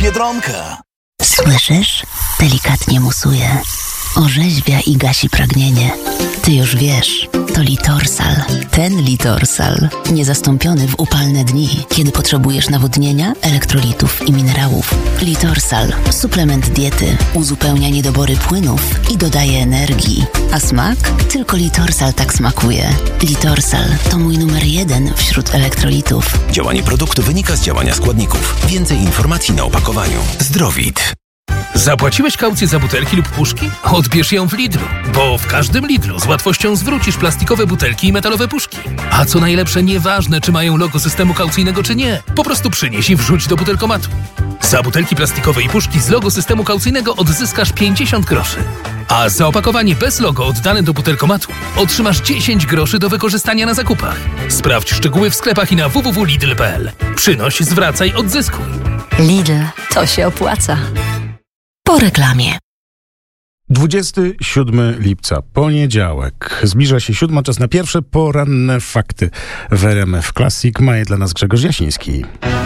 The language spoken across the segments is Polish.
Biedronka. Słyszysz? Delikatnie musuje. Orzeźwia i gasi pragnienie. Ty już wiesz, to Litorsal. Ten Litorsal. Niezastąpiony w upalne dni, kiedy potrzebujesz nawodnienia, elektrolitów i minerałów. Litorsal. Suplement diety. Uzupełnia niedobory płynów i dodaje energii. A smak? Tylko Litorsal tak smakuje. Litorsal to mój numer 1 wśród elektrolitów. Działanie produktu wynika z działania składników. Więcej informacji na opakowaniu. Zdrowit. Zapłaciłeś kaucję za butelki lub puszki? Odbierz ją w Lidlu, bo w każdym Lidlu z łatwością zwrócisz plastikowe butelki i metalowe puszki. A co najlepsze, nieważne czy mają logo systemu kaucyjnego czy nie, po prostu przynieś i wrzuć do butelkomatu. Za butelki plastikowe i puszki z logo systemu kaucyjnego odzyskasz 50 groszy. A za opakowanie bez logo oddane do butelkomatu otrzymasz 10 groszy do wykorzystania na zakupach. Sprawdź szczegóły w sklepach i na www.lidl.pl. Przynoś, zwracaj, odzyskuj. Lidl, to się opłaca. Po reklamie. 27 lipca, poniedziałek. Zbliża się 7, czas na pierwsze poranne fakty w RMF Classic. Ma je dla nas Grzegorz Jasiński.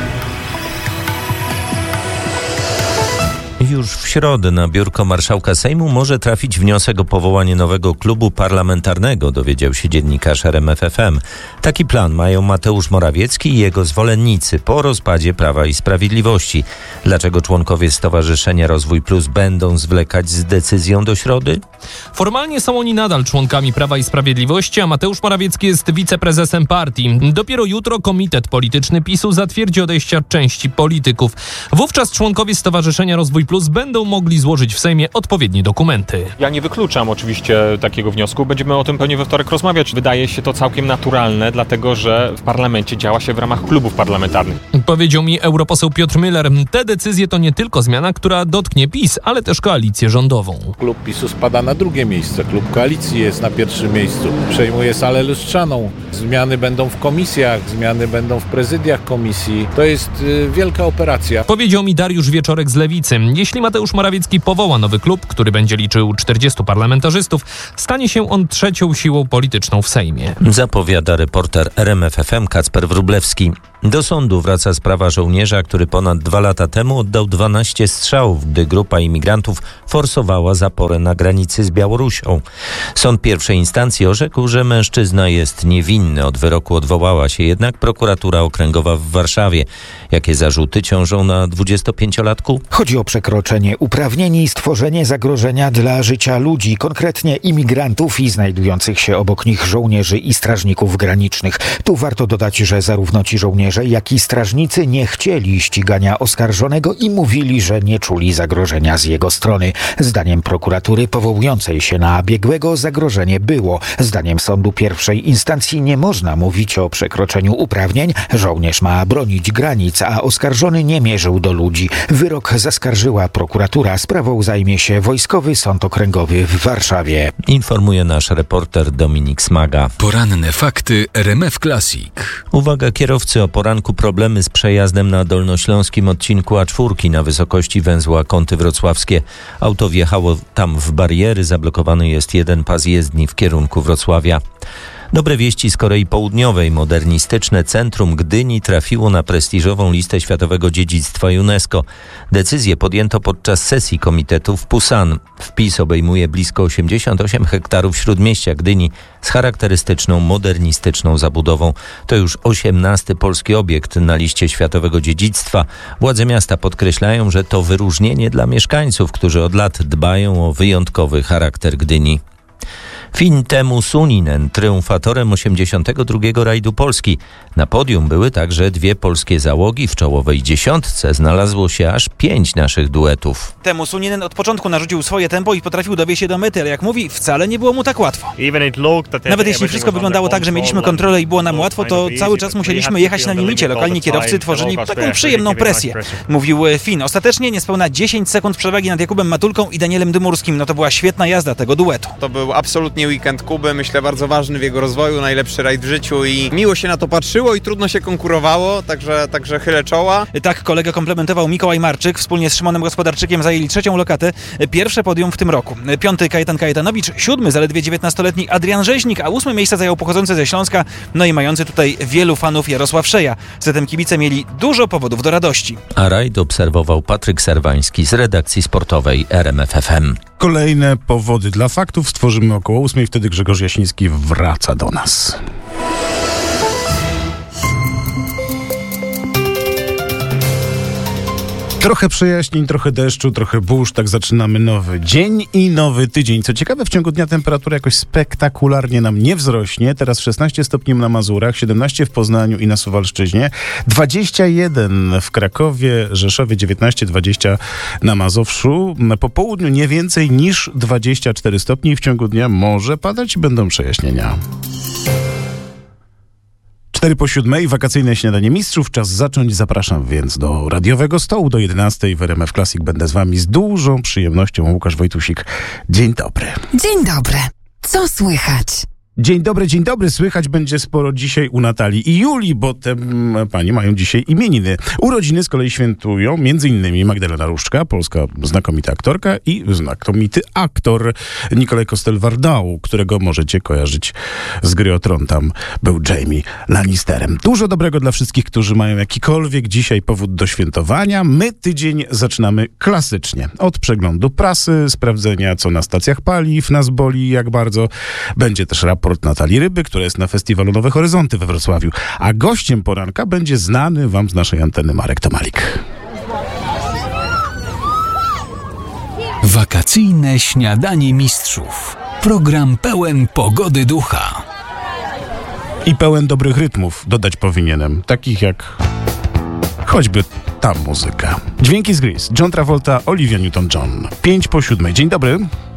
Już w środę na biurko marszałka Sejmu może trafić wniosek o powołanie nowego klubu parlamentarnego, dowiedział się dziennikarz RMF FM. Taki plan mają Mateusz Morawiecki i jego zwolennicy po rozpadzie Prawa i Sprawiedliwości. Dlaczego członkowie Stowarzyszenia Rozwój Plus będą zwlekać z decyzją do środy? Formalnie są oni nadal członkami Prawa i Sprawiedliwości, a Mateusz Morawiecki jest wiceprezesem partii. Dopiero jutro Komitet Polityczny PiS-u zatwierdzi odejścia części polityków. Wówczas członkowie Stowarzyszenia Rozwój Plus będą mogli złożyć w Sejmie odpowiednie dokumenty. Ja nie wykluczam oczywiście takiego wniosku. Będziemy o tym pewnie we wtorek rozmawiać. Wydaje się to całkiem naturalne, dlatego że w parlamencie działa się w ramach klubów parlamentarnych. Powiedział mi europoseł Piotr Müller. Te decyzje to nie tylko zmiana, która dotknie PiS, ale też koalicję rządową. Klub PiS-u spada na drugie miejsce. Klub Koalicji jest na pierwszym miejscu. Przejmuje salę lustrzaną. Zmiany będą w komisjach, zmiany będą w prezydiach komisji. To jest wielka operacja. Powiedział mi Dariusz Wieczorek z Lewicy. Jeśli Mateusz Morawiecki powoła nowy klub, który będzie liczył 40 parlamentarzystów, stanie się on trzecią siłą polityczną w Sejmie. Zapowiada reporter RMF FM Kacper Wróblewski. Do sądu wraca sprawa żołnierza, który ponad 2 lata temu oddał 12 strzałów, gdy grupa imigrantów forsowała zaporę na granicy z Białorusią. Sąd pierwszej instancji orzekł, że mężczyzna jest niewinny. Od wyroku odwołała się jednak prokuratura okręgowa w Warszawie. Jakie zarzuty ciążą na 25-latku? Chodzi o przekroczenie uprawnień i stworzenie zagrożenia dla życia ludzi, konkretnie imigrantów i znajdujących się obok nich żołnierzy i strażników granicznych. Tu warto dodać, że zarówno ci żołnierze, jak i strażnicy nie chcieli ścigania oskarżonego i mówili, że nie czuli zagrożenia z jego strony. Zdaniem prokuratury powołującej się na biegłego zagrożenie było. Zdaniem sądu pierwszej instancji nie można mówić o przekroczeniu uprawnień. Żołnierz ma bronić granic, a oskarżony nie mierzył do ludzi. Wyrok zaskarżyła prokuratura. Sprawą zajmie się Wojskowy Sąd Okręgowy w Warszawie. Informuje nasz reporter Dominik Smaga. Poranne fakty RMF Classic. Uwaga, kierowcy, o poranku problemy z przejazdem na dolnośląskim odcinku A4 na wysokości węzła Kąty Wrocławskie. Auto wjechało tam w bariery, zablokowany jest jeden pas jezdni w kierunku Wrocławia. Dobre wieści z Korei Południowej. Modernistyczne centrum Gdyni trafiło na prestiżową listę Światowego Dziedzictwa UNESCO. Decyzję podjęto podczas sesji komitetu w Pusan. Wpis obejmuje blisko 88 hektarów śródmieścia Gdyni z charakterystyczną modernistyczną zabudową. To już 18. polski obiekt na liście Światowego Dziedzictwa. Władze miasta podkreślają, że to wyróżnienie dla mieszkańców, którzy od lat dbają o wyjątkowy charakter Gdyni. Fin Teemu Suninen, triumfatorem 82. rajdu Polski. Na podium były także 2 polskie załogi. W czołowej 10 znalazło się aż 5 naszych duetów. Teemu Suninen od początku narzucił swoje tempo i potrafił dowieść się do mety, ale jak mówi, wcale nie było mu tak łatwo. Nawet jeśli wszystko wyglądało tak, że mieliśmy kontrolę i było nam łatwo, to cały czas musieliśmy jechać na limicie. Lokalni kierowcy tworzyli taką przyjemną presję, mówił Fin. Ostatecznie niespełna 10 sekund przewagi nad Jakubem Matulką i Danielem Dymurskim. No to była świetna jazda tego duetu. To był absolutnie ostatni weekend Kuby, myślę bardzo ważny w jego rozwoju, najlepszy rajd w życiu i miło się na to patrzyło i trudno się konkurowało, także chylę czoła. Tak kolega komplementował Mikołaj Marczyk. Wspólnie z Szymonem Gospodarczykiem zajęli 3. lokatę. Pierwsze podium w tym roku. 5. Kajetan Kajetanowicz, 7. zaledwie 19-letni Adrian Rzeźnik, a 8. miejsce zajął pochodzący ze Śląska, no i mający tutaj wielu fanów Jarosław Szeja. Zatem kibice mieli dużo powodów do radości. A rajd obserwował Patryk Serwański z redakcji sportowej RMF FM. Kolejne powody dla faktów stworzymy około 8. Wtedy Grzegorz Jasiński wraca do nas. Trochę przejaśnień, trochę deszczu, trochę burz, tak zaczynamy nowy dzień i nowy tydzień. Co ciekawe, w ciągu dnia temperatura jakoś spektakularnie nam nie wzrośnie. Teraz 16 stopni na Mazurach, 17 w Poznaniu i na Suwalszczyźnie, 21 w Krakowie, Rzeszowie, 19-20 na Mazowszu. Po południu nie więcej niż 24 stopni i w ciągu dnia może padać i będą przejaśnienia. 6:04, wakacyjne śniadanie mistrzów. Czas zacząć. Zapraszam więc do radiowego stołu do 11 w RMF Classic. Będę z wami z dużą przyjemnością. Łukasz Wojtusik. Dzień dobry. Dzień dobry. Co słychać? Dzień dobry. Słychać będzie sporo dzisiaj u Natalii i Julii, bo te panie mają dzisiaj imieniny. Urodziny z kolei świętują m.in. Magdalena Różczka, polska znakomita aktorka i znakomity aktor Nikolaj Coster-Waldau, którego możecie kojarzyć z gry o Tron. Tam był Jaime Lannisterem. Dużo dobrego dla wszystkich, którzy mają jakikolwiek dzisiaj powód do świętowania. My tydzień zaczynamy klasycznie. Od przeglądu prasy, sprawdzenia co na stacjach paliw, nas boli, jak bardzo. Będzie też raport Natalii Ryby, która jest na festiwalu Nowe Horyzonty we Wrocławiu. A gościem poranka będzie znany wam z naszej anteny Marek Tomalik. Wakacyjne śniadanie mistrzów. Program pełen pogody ducha. I pełen dobrych rytmów, dodać powinienem. Takich jak choćby ta muzyka. Dźwięki z Grease, John Travolta, Olivia Newton-John. 6:05. Dzień dobry.